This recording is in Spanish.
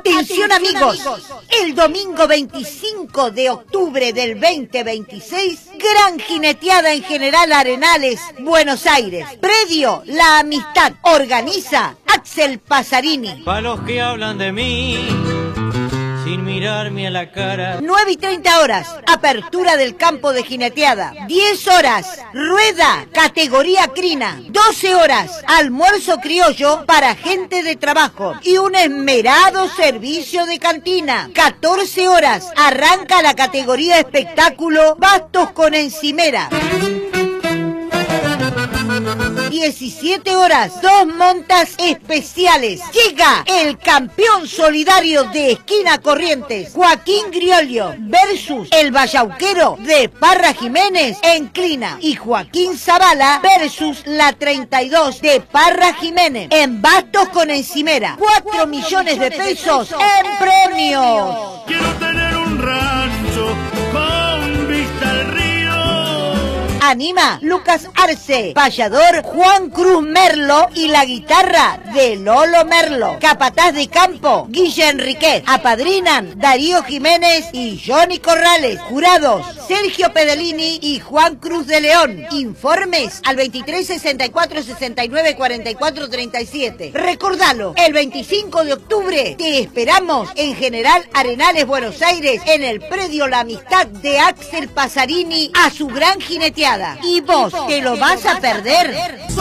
Atención amigos, el domingo 25 de octubre del 2026, gran jineteada en General Arenales, Buenos Aires. Predio La Amistad, organiza Axel Pasarini. Para los que hablan de mí, sin mirarme a la cara. 9:30 horas, apertura del campo de jineteada. 10 horas, rueda, categoría crina. 12 horas, almuerzo criollo para gente de trabajo y un esmerado servicio de cantina. 14 horas, arranca la categoría espectáculo, bastos con encimera. 17 horas, 2 montas especiales. Llega el campeón solidario de Esquina Corrientes, Joaquín Griolio, versus el Vallauquero de Parra Jiménez en Clina. Y Joaquín Zavala versus la 32 de Parra Jiménez en bastos con encimera. 4 millones de pesos en premios. Quiero tener un rancho con vista al río. Anima Lucas Arce, payador Juan Cruz Merlo y la guitarra de Lolo Merlo. Capataz de campo Guille Enriquez. Apadrinan Darío Jiménez y Johnny Corrales. Jurados Sergio Pedellini y Juan Cruz de León. Informes al 23 64 69 44 37. Recordalo, el 25 de octubre te esperamos en General Arenales, Buenos Aires, en el predio La Amistad de Axel Pasarini a su gran jineteada. ¿Y vos te lo vas a perder?